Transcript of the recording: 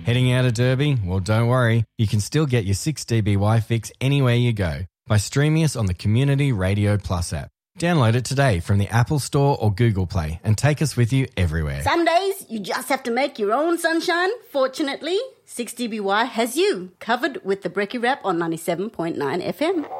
Heading out of Derby? Well, don't worry. You can still get your 6dBY fix anywhere you go by streaming us on the Community Radio Plus app. Download it today from the Apple Store or Google Play and take us with you everywhere. Some days you just have to make your own sunshine. Fortunately, 6dBY has you covered with the Brekkie Wrap on 97.9 FM.